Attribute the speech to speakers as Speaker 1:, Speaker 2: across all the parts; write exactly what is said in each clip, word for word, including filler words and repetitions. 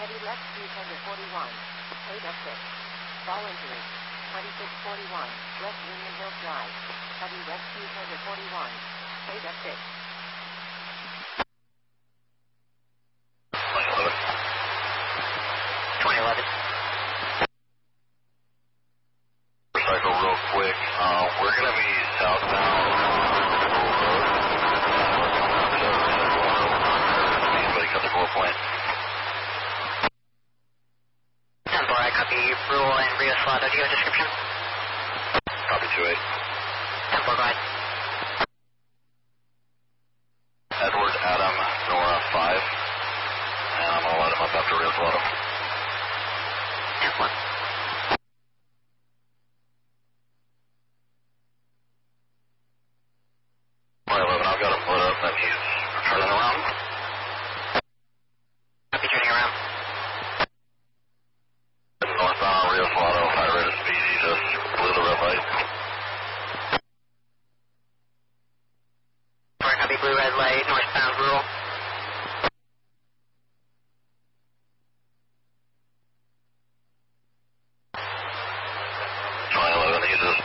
Speaker 1: Heavy left two tender forty-one. eight F six. Fall injury. twenty-six forty-one. West Union Hills Drive. Heavy west two tender forty-one. eight F six.
Speaker 2: twenty eleven.
Speaker 3: Cycle real quick. Uh, we're going to be southbound. Anybody cut the core point?
Speaker 2: ten four, I copy Rule and Rio Salado. Do you have a description?
Speaker 3: Copy two eight.
Speaker 2: ten four, go ahead.
Speaker 3: Edward Adam Nora five. And I'm going to let him up after Rio Salado.
Speaker 2: ten four.
Speaker 3: eleven, I've got him put up and he's turning around.
Speaker 2: Copy, turning around.
Speaker 3: Northbound on Rio Salado, high rate of speed, he just blew the red light.
Speaker 2: four, copy, blue red light, northbound Rural.
Speaker 3: twenty eleven, he just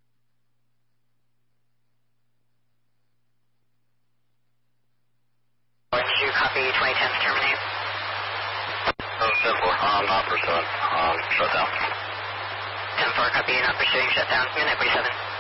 Speaker 2: Orange two, copy, twenty ten, terminate.
Speaker 3: oh, ten four, I'm not pursuing, um, shut down.
Speaker 2: ten four, copy, not pursuing, shutdown, midnight forty-seven.